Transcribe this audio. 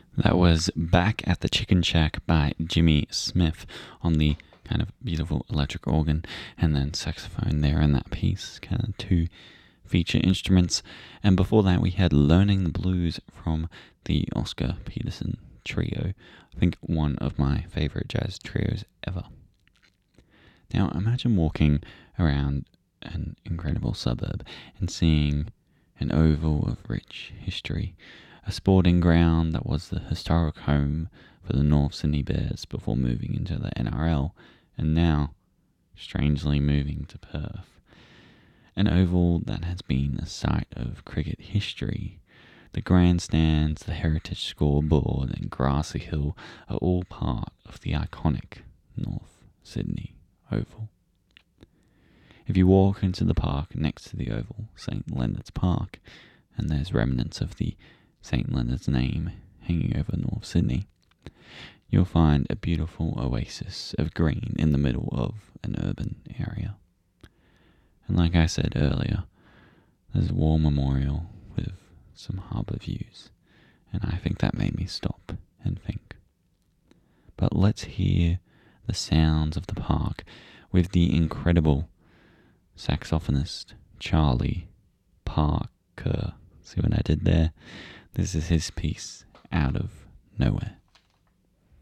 That was Back at the Chicken Shack by Jimmy Smith on the kind of beautiful electric organ and then saxophone there in that piece, kind of two feature instruments. And before that we had Learning the Blues from the Oscar Peterson Trio. I think one of my favorite jazz trios ever. Now imagine walking around an incredible suburb and seeing an oval of rich history, a sporting ground that was the historic home for the North Sydney Bears before moving into the NRL, and now, strangely, moving to Perth. An oval that has been a site of cricket history. The grandstands, the heritage scoreboard, and Grassy Hill are all part of the iconic North Sydney Oval. If you walk into the park next to the oval, St. Leonard's Park, and there's remnants of the St. Leonard's name hanging over North Sydney, you'll find a beautiful oasis of green in the middle of an urban area. And like I said earlier, there's a war memorial with some harbour views, and I think that made me stop and think. But let's hear the sounds of the park with the incredible saxophonist Charlie Parker. See what I did there? This is his piece, Out of Nowhere.